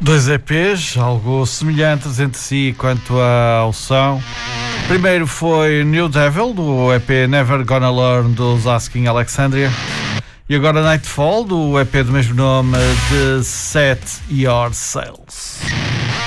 Dois EPs, algo semelhantes entre si quanto ao som. Primeiro foi New Devil, do EP Never Gonna Learn, dos Asking Alexandria. E agora Nightfall, do EP do mesmo nome, de Set Your Sails.